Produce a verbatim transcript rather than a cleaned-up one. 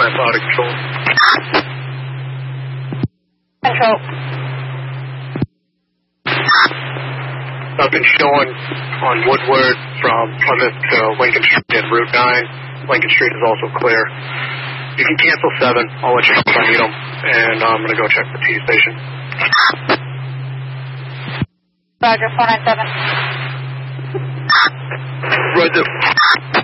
Lamp out of control. Control. Nothing showing on Woodward from Plymouth to Lincoln Street and Route nine. Lincoln Street is also clear. You can cancel seven. I'll let you know if I need them. And I'm going to go check the T station. Roger, four nine seven. Roger.